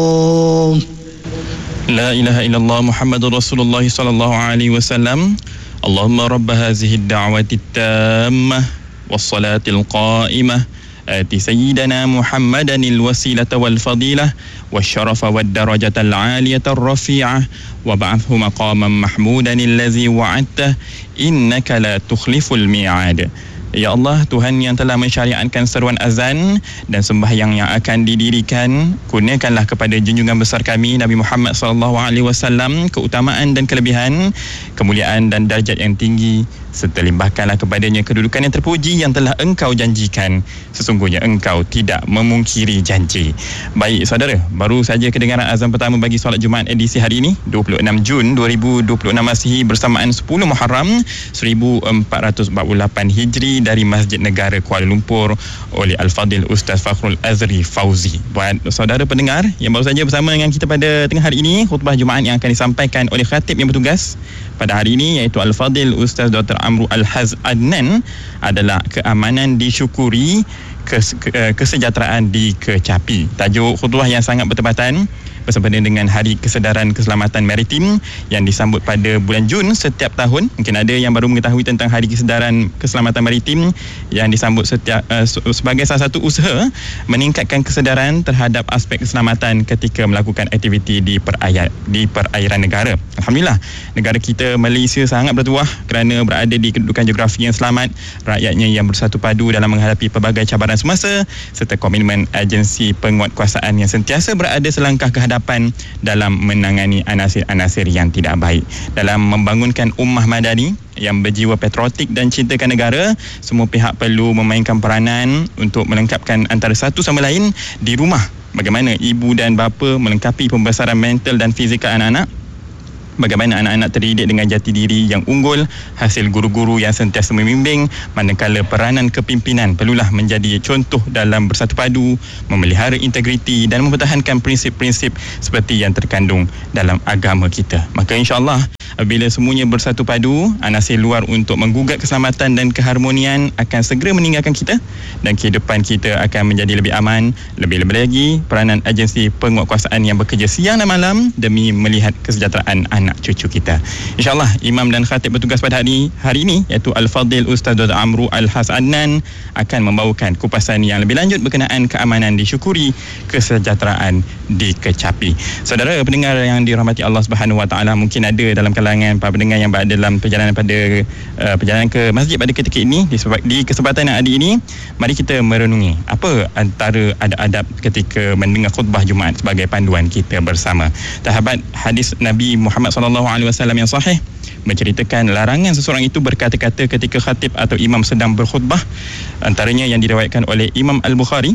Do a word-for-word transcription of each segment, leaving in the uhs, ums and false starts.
لا إله إلا الله محمد رسول الله صلى الله عليه وسلم. اللهم رب هذه الدعوة التامة والصلاة القائمة آت سيدنا محمدا الوسيلة والفضيلة والشرف والدرجة العالية الرفيعة وابعثه مقاما محمودا الذي وعدته إنك لا تخلف الميعاد. Ya Allah, Tuhan yang telah mensyariatkan seruan azan dan sembahyang yang akan didirikan, kurniakanlah kepada junjungan besar kami Nabi Muhammad sallallahu alaihi wasallam keutamaan dan kelebihan, kemuliaan dan darjat yang tinggi, serta limpahkanlah kepadanya kedudukan yang terpuji yang telah Engkau janjikan. Sesungguhnya Engkau tidak memungkiri janji. Baik saudara, baru saja kedengaran azan pertama bagi solat Jumaat edisi hari ini dua puluh enam Jun dua ribu dua puluh enam Masihi bersamaan sepuluh Muharram seribu empat ratus empat puluh lapan Hijri dari Masjid Negara Kuala Lumpur oleh Al-Fadil Ustaz Fakhrul Azri Fauzi. Buat saudara pendengar yang baru saja bersama dengan kita pada tengah hari ini, khutbah Jumaat yang akan disampaikan oleh khatib yang bertugas pada hari ini iaitu Al-Fadil Ustaz Doktor Amru Al-Haz Adnan adalah keamanan disyukuri, kes, ke, kesejahteraan dikecapi. Tajuk khutbah yang sangat bertepatan bersempena dengan Hari Kesedaran Keselamatan Maritim yang disambut pada bulan Jun setiap tahun. Mungkin ada yang baru mengetahui tentang Hari Kesedaran Keselamatan Maritim yang disambut setiap uh, sebagai salah satu usaha meningkatkan kesedaran terhadap aspek keselamatan ketika melakukan aktiviti di perairan di perairan negara. Alhamdulillah, negara kita Malaysia sangat bertuah kerana berada di kedudukan geografi yang selamat, rakyatnya yang bersatu padu dalam menghadapi pelbagai cabaran semasa, serta komitmen agensi penguatkuasaan yang sentiasa berada selangkah ke hadapan dalam menangani anasir-anasir yang tidak baik. Dalam membangunkan ummah madani yang berjiwa patriotik dan cintakan negara, semua pihak perlu memainkan peranan untuk melengkapkan antara satu sama lain di rumah. Bagaimana ibu dan bapa melengkapi pembesaran mental dan fizikal anak-anak, bagaimana anak-anak terdidik dengan jati diri yang unggul hasil guru-guru yang sentiasa membimbing, manakala peranan kepimpinan perlulah menjadi contoh dalam bersatu padu, memelihara integriti dan mempertahankan prinsip-prinsip seperti yang terkandung dalam agama kita. Maka insya-Allah apabila semuanya bersatu padu, anasir luar untuk menggugat keselamatan dan keharmonian akan segera meninggalkan kita dan kehidupan kita akan menjadi lebih aman. Lebih-lebih lagi, peranan agensi penguatkuasaan yang bekerja siang dan malam demi melihat kesejahteraan anak cucu kita. InsyaAllah, imam dan khatib bertugas pada hari, hari ini iaitu Al-Fadil Ustaz Doktor Amru Al-Haz Adnan akan membawakan kupasan yang lebih lanjut berkenaan keamanan disyukuri, kesejahteraan dikecapi. Saudara pendengar yang dirahmati Allah Subhanahu Wa Taala, mungkin ada dalam kalangan para pendengar yang berada dalam perjalanan pada uh, perjalanan ke masjid pada ketika ini. Di, di kesempatan yang ada ini, mari kita merenungi apa antara adab-adab ketika mendengar khutbah Jumaat sebagai panduan kita bersama. Sahabat, hadis Nabi Muhammad sallallahu alaihi wasallam yang sahih menceritakan larangan seseorang itu berkata-kata ketika khatib atau imam sedang berkhutbah, antaranya yang diriwayatkan oleh Imam Al-Bukhari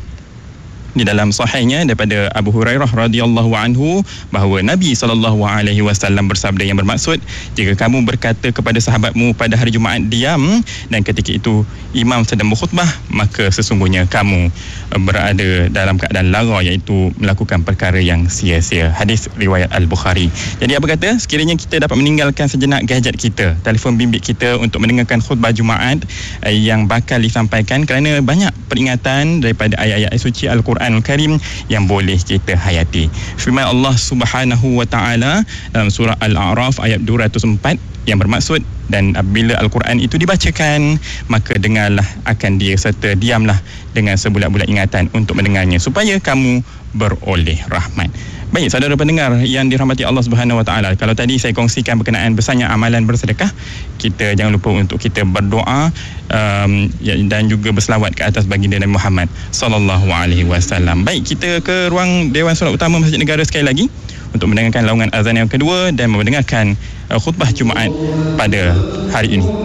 di dalam sahihnya daripada Abu Hurairah radhiyallahu anhu bahawa Nabi sallallahu alaihi wasallam bersabda yang bermaksud, jika kamu berkata kepada sahabatmu pada hari Jumaat diam dan ketika itu imam sedang berkhutbah, maka sesungguhnya kamu berada dalam keadaan lara, iaitu melakukan perkara yang sia-sia. Hadis riwayat Al-Bukhari. Jadi apa kata, sekiranya kita dapat meninggalkan sejenak gadget kita, telefon bimbit kita untuk mendengarkan khutbah Jumaat eh, yang bakal disampaikan, kerana banyak peringatan daripada ayat-ayat suci Al-Quran Al-Karim yang boleh kita hayati. Firman Allah Subhanahu Wa Taala dalam surah Al-A'raf ayat dua ratus empat yang bermaksud, dan apabila Al-Quran itu dibacakan, maka dengarlah akan dia serta diamlah dengan sebulat-bulat ingatan untuk mendengarnya supaya kamu beroleh rahmat. Baik saudara pendengar yang dirahmati Allah Subhanahu Wa Taala, kalau tadi saya kongsikan berkenaan besarnya amalan bersedekah, kita jangan lupa untuk kita berdoa um, dan juga berselawat ke atas baginda Nabi Muhammad sallallahu alaihi wasallam. Baik, kita ke ruang Dewan Solat Utama Masjid Negara sekali lagi untuk mendengarkan laungan azan yang kedua dan mendengarkan uh, khutbah Jumaat pada hari ini.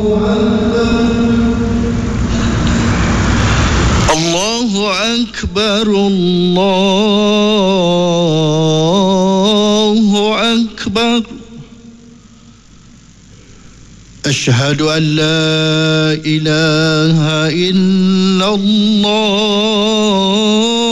Allahu Akbar, Allahu Akbar. Asyhadu an la ilaha illallah